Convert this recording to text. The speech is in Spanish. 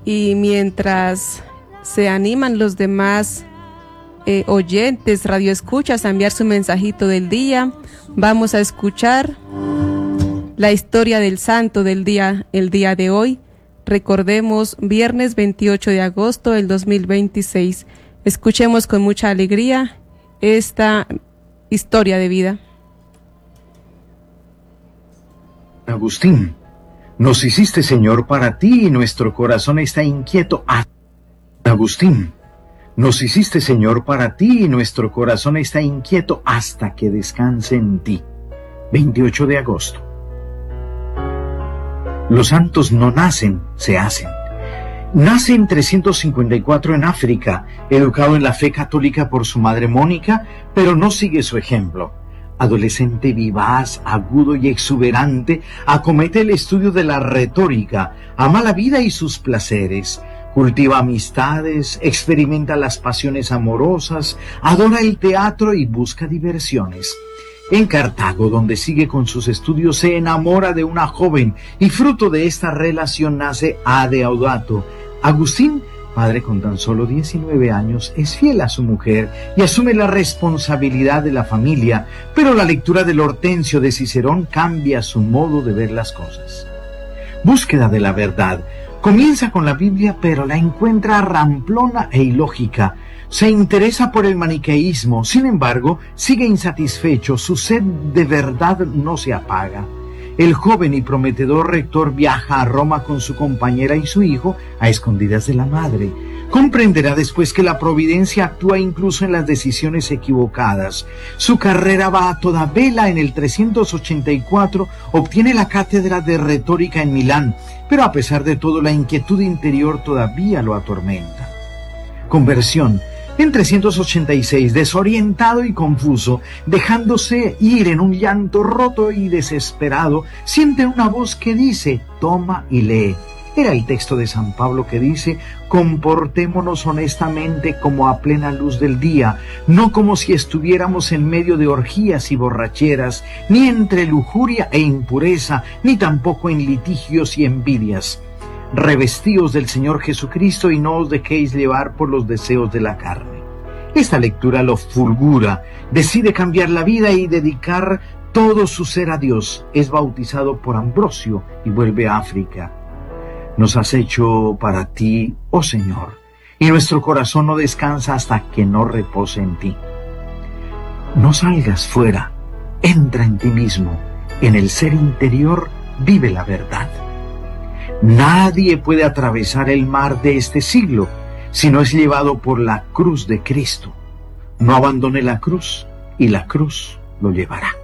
Y mientras se animan los demás oyentes, radioescuchas, a enviar su mensajito del día, vamos a escuchar la historia del santo del día, el día de hoy. Recordemos, viernes 28 de agosto del 2026. Escuchemos con mucha alegría esta historia de vida. Agustín, nos hiciste Señor para ti y nuestro corazón está inquieto. Agustín, nos hiciste Señor para ti y nuestro corazón está inquieto hasta que descanse en ti. 28 de agosto. Los santos no nacen, se hacen. Nace en 354 en África, educado en la fe católica por su madre Mónica, pero no sigue su ejemplo. Adolescente vivaz, agudo y exuberante, acomete el estudio de la retórica, ama la vida y sus placeres, cultiva amistades, experimenta las pasiones amorosas, adora el teatro y busca diversiones. En Cartago, donde sigue con sus estudios, se enamora de una joven y fruto de esta relación nace Adeodato. Agustín, padre con tan solo 19 años, es fiel a su mujer y asume la responsabilidad de la familia, pero la lectura del Hortensio de Cicerón cambia su modo de ver las cosas. Búsqueda de la verdad. Comienza con la Biblia, pero la encuentra ramplona e ilógica. Se interesa por el maniqueísmo, sin embargo, sigue insatisfecho, su sed de verdad no se apaga. El joven y prometedor rector viaja a Roma con su compañera y su hijo a escondidas de la madre. Comprenderá después que la providencia actúa incluso en las decisiones equivocadas. Su carrera va a toda vela. En el 384 obtiene la cátedra de retórica en Milán, pero a pesar de todo la inquietud interior todavía lo atormenta. Conversión. En 386, desorientado y confuso, dejándose ir en un llanto roto y desesperado, siente una voz que dice: toma y lee. Era el texto de San Pablo que dice: comportémonos honestamente como a plena luz del día, no como si estuviéramos en medio de orgías y borracheras, ni entre lujuria e impureza, ni tampoco en litigios y envidias. Revestíos del Señor Jesucristo y no os dejéis llevar por los deseos de la carne. Esta lectura lo fulgura, decide cambiar la vida y dedicar todo su ser a Dios. Es bautizado por Ambrosio y vuelve a África. Nos has hecho para ti, oh Señor, y nuestro corazón no descansa hasta que no repose en ti. No salgas fuera, entra en ti mismo, en el ser interior vive la verdad. Nadie puede atravesar el mar de este siglo si no es llevado por la cruz de Cristo. No abandone la cruz y la cruz lo llevará.